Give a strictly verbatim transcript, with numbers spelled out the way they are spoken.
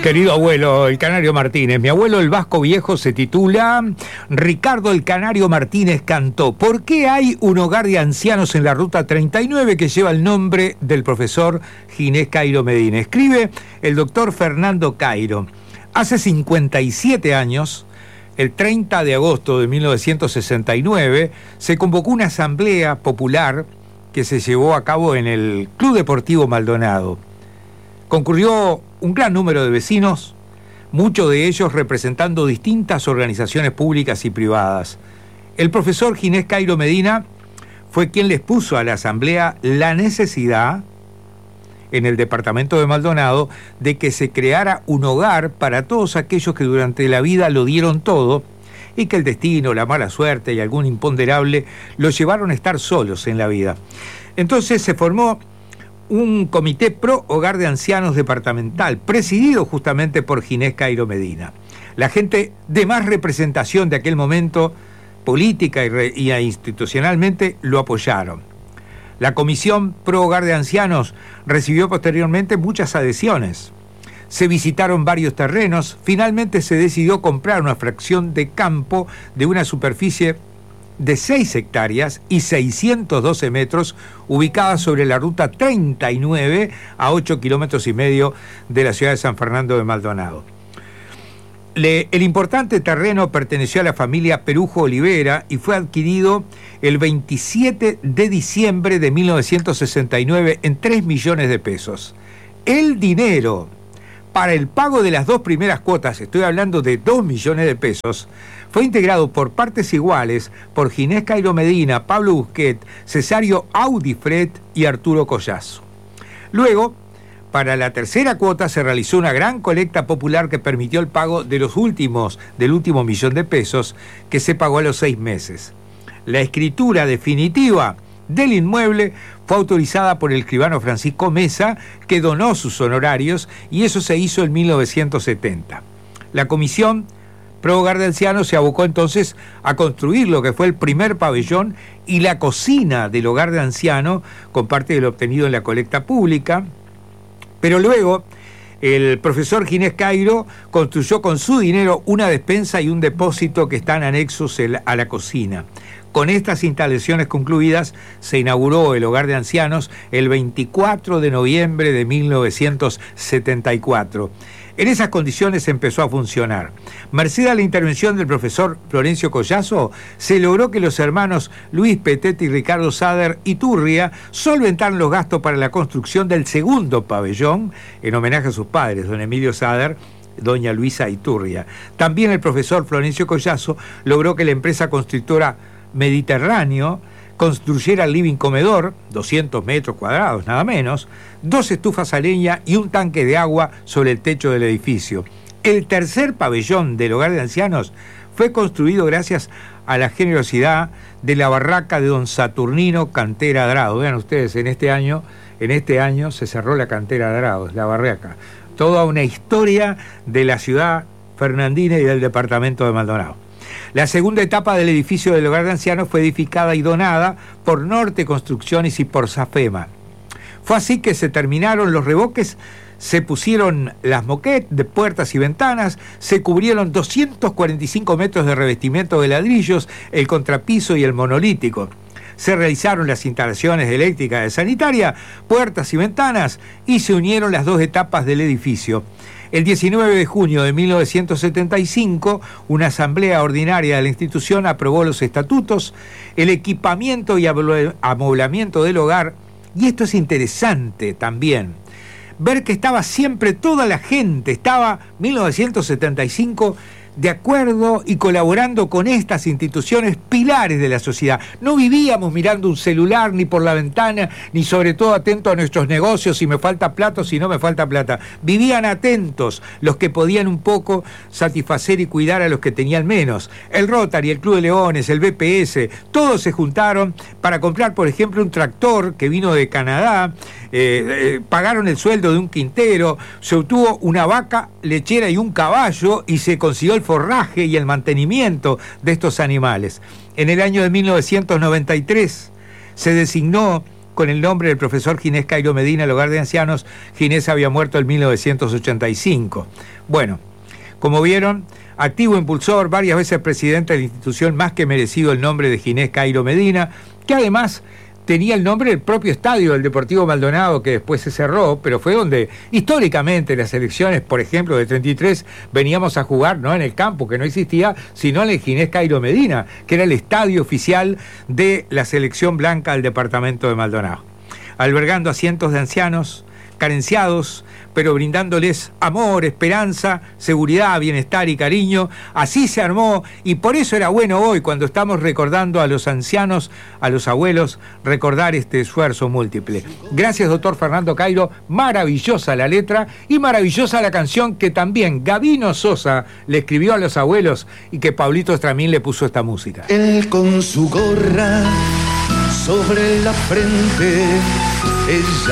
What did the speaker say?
Querido abuelo, el Canario Martínez. Mi abuelo, el Vasco Viejo, se titula Ricardo el Canario Martínez cantó. ¿Por qué hay un hogar de ancianos en la Ruta treinta y nueve que lleva el nombre del profesor Ginés Cairo Medina? Escribe el doctor Fernando Cairo. Hace cincuenta y siete años, el treinta de agosto de mil novecientos sesenta y nueve, se convocó una asamblea popular que se llevó a cabo en el Club Deportivo Maldonado. Concurrió un gran número de vecinos, muchos de ellos representando distintas organizaciones públicas y privadas. El profesor Ginés Cairo Medina fue quien les puso a la asamblea la necesidad, en el departamento de Maldonado, de que se creara un hogar para todos aquellos que durante la vida lo dieron todo y que el destino, la mala suerte y algún imponderable los llevaron a estar solos en la vida. Entonces se formó un comité pro hogar de ancianos departamental, presidido justamente por Ginés Cairo Medina. La gente de más representación de aquel momento, política y, re, y institucionalmente, lo apoyaron. La comisión pro hogar de ancianos recibió posteriormente muchas adhesiones. Se visitaron varios terrenos, finalmente se decidió comprar una fracción de campo de una superficie de seis hectáreas y seiscientos doce metros, ubicada sobre la ruta treinta y nueve a ocho kilómetros y medio de la ciudad de San Fernando de Maldonado. Le, el importante terreno perteneció a la familia Perujo Olivera y fue adquirido el veintisiete de diciembre de mil novecientos sesenta y nueve en tres millones de pesos. El dinero para el pago de las dos primeras cuotas, estoy hablando de dos millones de pesos, fue integrado por partes iguales por Ginés Cairo Medina, Pablo Busquet, Cesario Audifred y Arturo Collazo. Luego, para la tercera cuota se realizó una gran colecta popular que permitió el pago de los últimos, del último millón de pesos, que se pagó a los seis meses. La escritura definitiva del inmueble fue autorizada por el escribano Francisco Mesa, que donó sus honorarios, y eso se hizo en mil novecientos setenta. La comisión pro hogar de ancianos se abocó entonces a construir lo que fue el primer pabellón y la cocina del hogar de anciano, con parte de lo obtenido en la colecta pública. Pero luego el profesor Ginés Cairo construyó con su dinero una despensa y un depósito que están anexos a la cocina. Con estas instalaciones concluidas, se inauguró el hogar de ancianos el veinticuatro de noviembre de mil novecientos setenta y cuatro. En esas condiciones empezó a funcionar. Merced a la intervención del profesor Florencio Collazo, se logró que los hermanos Luis Petete y Ricardo Sader Iturria solventaran los gastos para la construcción del segundo pabellón, en homenaje a sus padres, don Emilio Sader, doña Luisa Iturria. También el profesor Florencio Collazo logró que la empresa constructora Mediterráneo construyera el living comedor, doscientos metros cuadrados, nada menos, dos estufas a leña y un tanque de agua sobre el techo del edificio. El tercer pabellón del hogar de ancianos fue construido gracias a la generosidad de la barraca de don Saturnino Cantera Adrado. Vean ustedes, en este año, en este año se cerró la Cantera Adrado, la barraca. Toda una historia de la ciudad fernandina y del departamento de Maldonado. La segunda etapa del edificio del hogar de ancianos fue edificada y donada por Norte Construcciones y por Safema. Fue así que se terminaron los revoques, se pusieron las moquettes de puertas y ventanas, se cubrieron doscientos cuarenta y cinco metros de revestimiento de ladrillos, el contrapiso y el monolítico. Se realizaron las instalaciones eléctricas de sanitaria, puertas y ventanas, y se unieron las dos etapas del edificio. El diecinueve de junio de mil novecientos setenta y cinco, una asamblea ordinaria de la institución aprobó los estatutos, el equipamiento y amoblamiento del hogar, y esto es interesante también, ver que estaba siempre toda la gente, estaba mil novecientos setenta y cinco de acuerdo y colaborando con estas instituciones pilares de la sociedad. No vivíamos mirando un celular ni por la ventana, ni sobre todo atentos a nuestros negocios, si me falta plata o si no me falta plata. Vivían atentos los que podían un poco satisfacer y cuidar a los que tenían menos. El Rotary, el Club de Leones, el B P S, todos se juntaron para comprar, por ejemplo, un tractor que vino de Canadá, eh, eh, pagaron el sueldo de un quintero, se obtuvo una vaca lechera y un caballo y se consiguió el forraje y el mantenimiento de estos animales. En el año de mil novecientos noventa y tres se designó con el nombre del profesor Ginés Cairo Medina, el hogar de ancianos. Ginés había muerto en mil novecientos ochenta y cinco. Bueno, como vieron, activo impulsor, varias veces presidente de la institución, más que merecido el nombre de Ginés Cairo Medina, que además tenía el nombre del propio estadio del Deportivo Maldonado, que después se cerró, pero fue donde históricamente las elecciones, por ejemplo, de treinta y tres, veníamos a jugar, no en el campo, que no existía, sino en el Ginés Cairo Medina, que era el estadio oficial de la selección blanca del departamento de Maldonado, albergando a cientos de ancianos carenciados, pero brindándoles amor, esperanza, seguridad, bienestar y cariño. Así se armó, y por eso era bueno hoy, cuando estamos recordando a los ancianos, a los abuelos, recordar este esfuerzo múltiple. Gracias, doctor Fernando Cairo. Maravillosa la letra y maravillosa la canción que también Gabino Sosa le escribió a los abuelos y que Pablito Estramín le puso esta música. Él con su gorra sobre la frente, ella